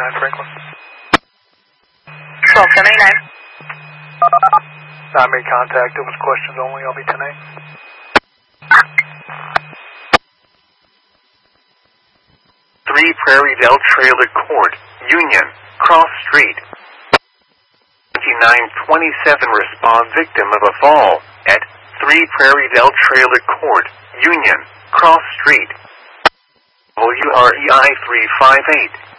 Franklin. 12789. I made contact. It was questions only. I'll be 10-8. Prairie Dell Trailer Court, Union, Cross Street. 2927 respond victim of a fall at 3 Prairie Dell Trailer Court, Union, Cross Street. WREI 358.